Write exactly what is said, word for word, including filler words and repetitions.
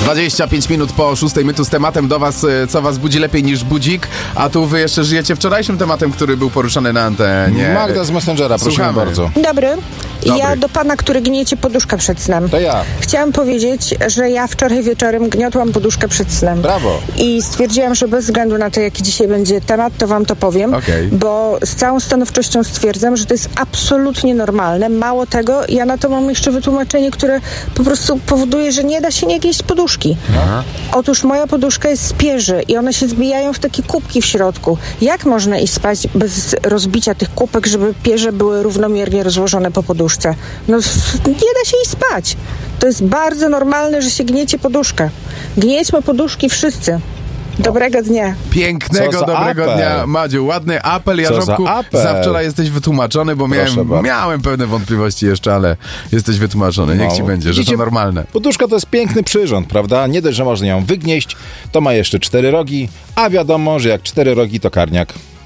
dwadzieścia pięć minut po szóstej, my tu z tematem do was, co was budzi lepiej niż budzik, a tu wy jeszcze żyjecie wczorajszym tematem, który był poruszany na antenie. Magda z Messengera, prosimy Słuchamy. bardzo. Dobry. Dobry. Ja do pana, który gniecie poduszkę przed snem. To ja. Chciałam powiedzieć, że ja wczoraj wieczorem gniotłam poduszkę przed snem. Brawo. I stwierdziłam, że bez względu na to, jaki dzisiaj będzie temat, to wam to powiem, Okej. bo z całą stanowczością stwierdzam, że to jest absolutnie normalne. Mało tego, ja na to mam jeszcze wytłumaczenie, które po prostu powoduje, że nie da się nie gnieść poduszki. Aha. Otóż moja poduszka jest z pierzy i one się zbijają w takie kubki w środku. Jak można iść spać bez rozbicia tych kubek, żeby pierze były równomiernie rozłożone po poduszce? No nie da się iść spać. To jest bardzo normalne, że się gniecie poduszkę. Gniećmy poduszki wszyscy. Dobrego dnia. Pięknego, Co za dobrego apel. dnia, Madziu. Ładny apel, Co Jarzobku. za apel. Za wczoraj jesteś wytłumaczony, bo Proszę miałem, bardzo. miałem pewne wątpliwości jeszcze, ale jesteś wytłumaczony. Niech No. ci będzie, że Widzicie, to normalne. Poduszka to jest piękny przyrząd, prawda? Nie dość, że można ją wygnieść, to ma jeszcze cztery rogi, a wiadomo, że jak cztery rogi to karniak.